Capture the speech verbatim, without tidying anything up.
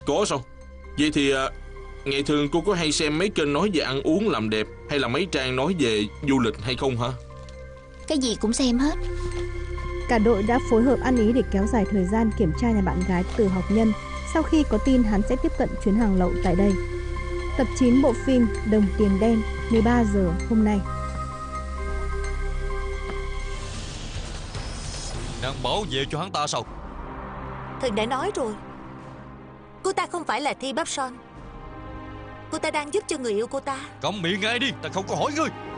Có sao? Vậy thì à, ngày thường cô có hay xem mấy kênh nói về ăn uống làm đẹp, hay là mấy trang nói về du lịch hay không hả? Cái gì cũng xem hết. Cả đội đã phối hợp ăn ý để kéo dài thời gian kiểm tra nhà bạn gái Từ Học Nhân sau khi có tin hắn sẽ tiếp cận chuyến hàng lậu tại đây. Tập chín bộ phim Đồng Tiền Đen, mười ba giờ hôm nay. Nàng bảo vệ cho hắn ta sao? Thần đã nói rồi, cô ta không phải là Thi Bắp Son. Cô ta đang giúp cho người yêu cô ta. Câm miệng ngay đi, ta không có hỏi ngươi.